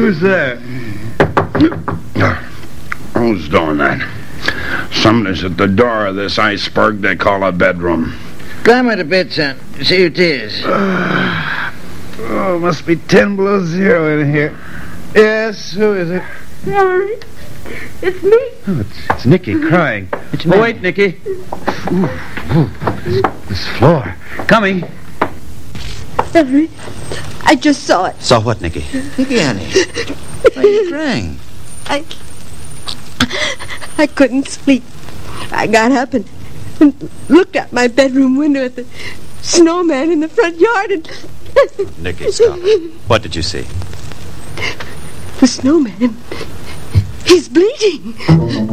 Who's there? Who's doing that? Somebody's at the door of this iceberg they call a bedroom. Climb it a bit, son. See who it is. Oh, must be 10 below zero in here. Yes, who is it? Sorry. It's me. Oh, it's Nicky crying. It's me. Oh, wait, Nicky. This floor. Coming. Henry, I just saw it. Saw what, Nicky? Nicky, honey. Why are you crying? I couldn't sleep. I got up and looked out my bedroom window at the snowman in the front yard and... Nicky, stop. What did you see? The snowman. He's bleeding.